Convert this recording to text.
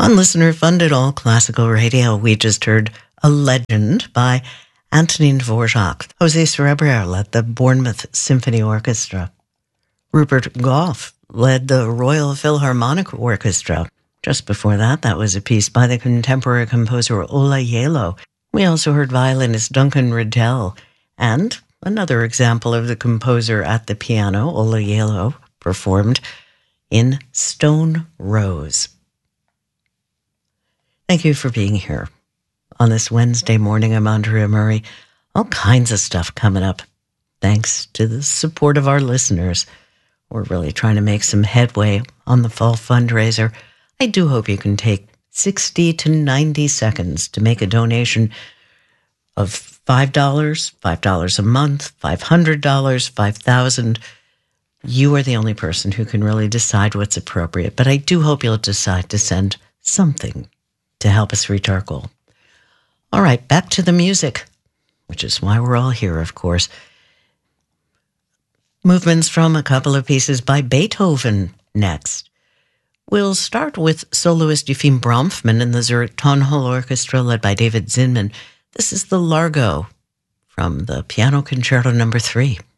On listener-funded all classical radio, we just heard A Legend by Antonin Dvorak. Jose Cerebrer led the Bournemouth Symphony Orchestra. Rupert Goff led the Royal Philharmonic Orchestra. Just before that, that was a piece by the contemporary composer Ola Yelo. We also heard violinist Duncan Riddell, and another example of the composer at the piano, Ola Yelo, performed in Stone Rose. Thank you for being here. On this Wednesday morning, I'm Andrea Murray. All kinds of stuff coming up. Thanks to the support of our listeners. We're really trying to make some headway on the fall fundraiser. I do hope you can take 60 to 90 seconds to make a donation of $5, $5 a month, $500, $5,000. You are the only person who can really decide what's appropriate, but I do hope you'll decide to send something to help us reach our goal. All right, back to the music, which is why we're all here, of course. Movements from a couple of pieces by Beethoven next. We'll start with soloist Yefim Bronfman in the Zurich Tonhall Orchestra, led by David Zinman. This is the Largo from the Piano Concerto No. 3.